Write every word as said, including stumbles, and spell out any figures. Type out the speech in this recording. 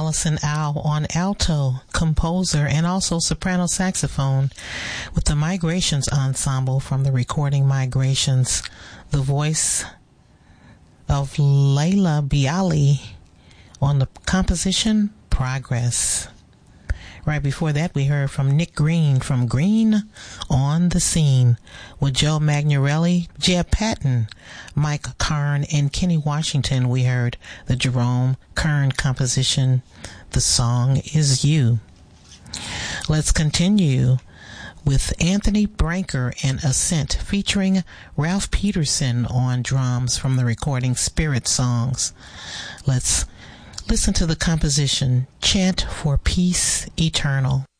Allison Au on alto, composer, and also soprano saxophone with the Migrations Ensemble from the recording Migrations. The voice of Layla Bialy on the composition Progress. Right before that, we heard from Nick Green from Green on the Scene with Joe Magnarelli, Jeb Patton, Mike Kern, and Kenny Washington. We heard the Jerome Kern composition, The Song Is You. Let's continue with Anthony Branker and Ascent featuring Ralph Peterson on drums from the recording Spirit Songs. Let's listen to the composition Chant for Peace Eternal.